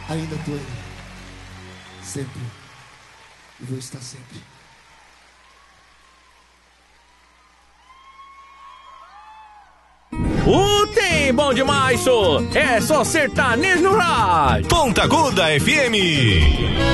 Ainda tô aí. Sempre. E vou estar sempre. Tem bom demais, só. É só sertanejo no rádio. Ponta Aguda FM.